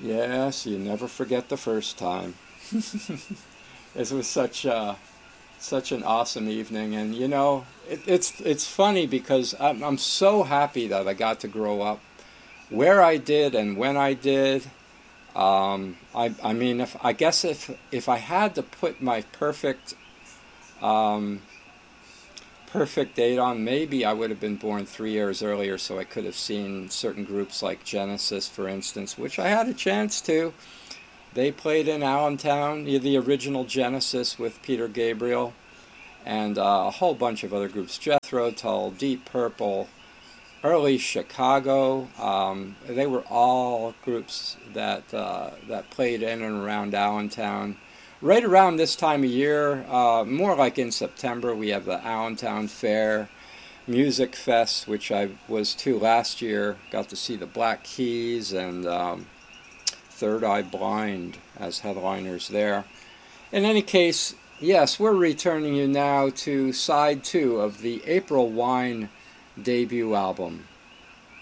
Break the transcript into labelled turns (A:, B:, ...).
A: Yes, you never forget the first time. It was such an awesome evening, and it's funny because I'm so happy that I got to grow up where I did and when I did. I mean, if I guess if I had to put my um, perfect date on, maybe I would have been born 3 years earlier, so I could have seen certain groups like Genesis, for instance, which I had a chance to. They played in Allentown, the original Genesis with Peter Gabriel, and a whole bunch of other groups: Jethro Tull, Deep Purple, early Chicago. They were all groups that played in and around Allentown. Right around this time of year, more like in September, we have the Allentown Fair Music Fest, which I was to last year. Got to see the Black Keys and Third Eye Blind as headliners there. In any case, yes, we're returning you now to side two of the April Wine debut album.